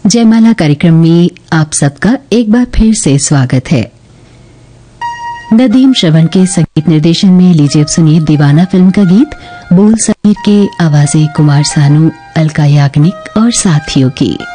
जयमाला कार्यक्रम में आप सबका एक बार फिर से स्वागत है। नदीम श्रवण के संगीत निर्देशन में लीजिए अब सुनिए दीवाना फिल्म का गीत, बोल समीर के, आवाजें कुमार सानू, अलका याग्निक और साथियों की।